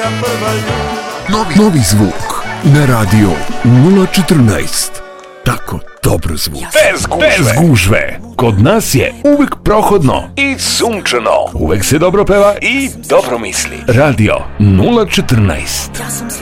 Novi zvuk na radio 014. Tako dobro zvuči. Bez gužve. Kod nas je uvek prohodno i sunčano. Uvek se dobro peva i dobro misli. Radio 014.